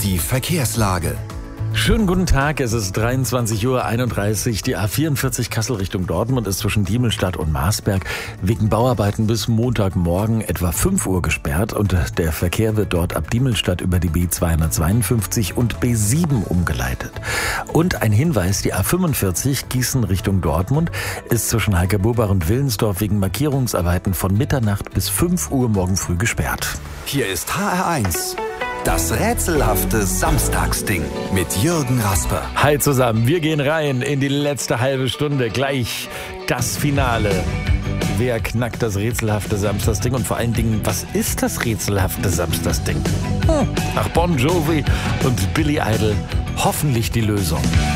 Die Verkehrslage. Schönen guten Tag, es ist 23:31 Uhr. Die A44 Kassel Richtung Dortmund ist zwischen Diemelstadt und Marsberg wegen Bauarbeiten bis Montagmorgen etwa 5 Uhr gesperrt und der Verkehr wird dort ab Diemelstadt über die B252 und B7 umgeleitet. Und ein Hinweis, die A45 Gießen Richtung Dortmund ist zwischen Heikerbobach und Willensdorf wegen Markierungsarbeiten von Mitternacht bis 5 Uhr morgen früh gesperrt. Hier ist HR1. Das rätselhafte Samstagsding mit Jürgen Rasper. Hi zusammen, wir gehen rein in die letzte halbe Stunde. Gleich das Finale. Wer knackt das rätselhafte Samstagsding und vor allen Dingen, was ist das rätselhafte Samstagsding? Nach Bon Jovi und Billy Idol hoffentlich die Lösung.